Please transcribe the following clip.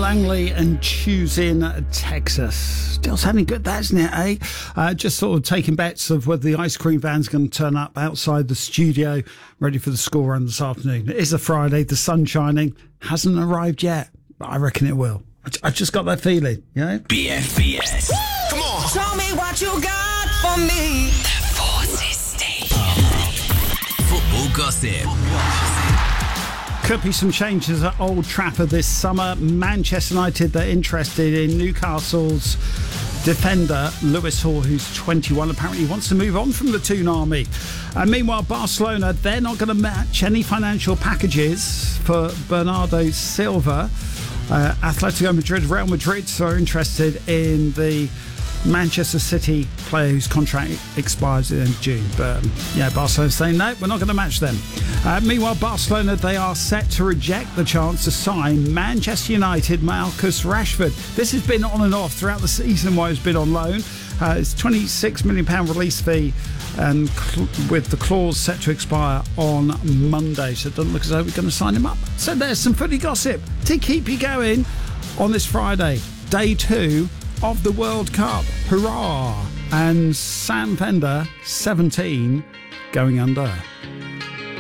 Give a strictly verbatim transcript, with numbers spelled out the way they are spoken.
Langley and Choosing Texas. Still sounding good, that, isn't it, eh? Uh, just sort of taking bets of whether the ice cream van's going to turn up outside the studio, ready for the school run this afternoon. It is a Friday, the sun's shining, hasn't arrived yet, but I reckon it will. I, I just got that feeling, you know? B F B S. Come on. Show me what you got for me. The Forces Station. Football gossip. Could be some changes at Old Trafford this summer. Manchester United, they're interested in Newcastle's defender Lewis Hall, who's twenty-one. Apparently wants to move on from the Toon Army. And meanwhile, Barcelona, they're not going to match any financial packages for Bernardo Silva. Uh, Atletico Madrid, Real Madrid are interested in the Manchester City player whose contract expires in June. But um, yeah, Barcelona's saying no, we're not going to match them. Uh, meanwhile, Barcelona, they are set to reject the chance to sign Manchester United Marcus Rashford. This has been on and off throughout the season while he's been on loan. Uh, it's twenty-six million pounds release fee, and cl- with the clause set to expire on Monday. So it doesn't look as though we're going to sign him up. So there's some footy gossip to keep you going on this Friday, day two of the World Cup. Hurrah! And Sam Fender, seventeen, going under.